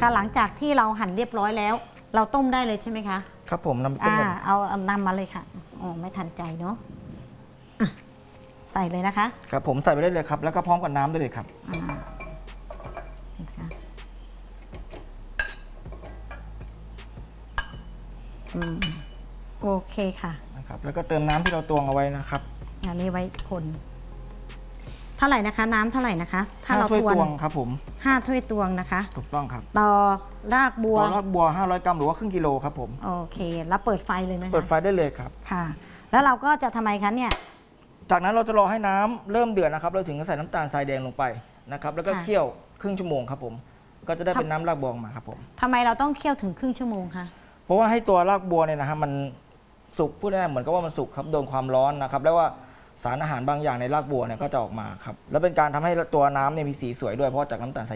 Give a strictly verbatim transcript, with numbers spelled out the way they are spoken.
ค่ะหลังจากที่เราหั่นเรียบร้อยแล้ว เราต้มได้เลยใช่ไหมคะครับผมนำต้มอ่าเอาเอานำมาเลยค่ะอ๋อไม่ทันใจเนาะอ่ะใส่เลยนะคะครับผมใส่ไปได้เลยครับแล้วก็พร้อมกับน้ำได้เลยครับอ่านะคะอืมโอเคค่ะนะครับแล้วก็เติมน้ำที่เราตวงเอาไว้นะครับอันนี้ไว้คนเท่าไหร่นะคะ น้ำเท่าไหร่นะคะ ถ้าห้าเราถ้วยทวนตวงครับผมห้าถ้วยตวงนะคะถูกต้องครับต่อรากบัวตัวรากบัวห้าร้อยกรัมหรือว่าครึ่งกิโลครับผมโอเค แล้วเปิดไฟเลยไหมคะเปิดไฟได้เลยครับค่ะ แล้วเราก็จะทำไมคะเนี่ยจากนั้นเราจะรอให้น้ำเริ่มเดือดนะครับเราถึงจะใส่น้ำตาลทรายแดงลงไปนะครับแล้วก็ค่ะเคี่ยวครึ่งชั่วโมงครับผมก็จะได้เป็นน้ำรากบัวออกมาครับผมทำไมเราต้องเคี่ยวถึงครึ่งชั่วโมงคะเพราะว่าให้ตัวรากบัวเนี่ยนะฮะมันสุกพูดง่ายๆเหมือนกับว่ามันสุกครับโดนความร้อนนะครับแล้วว่าสารอาหารบางอย่างในรากบัวเนี่ยก็จะออกมาครับแล้วเป็นการทำให้ตัวน้ำเนี่ยมีสีสวยด้วยเพราะจากน้ำตาลทราย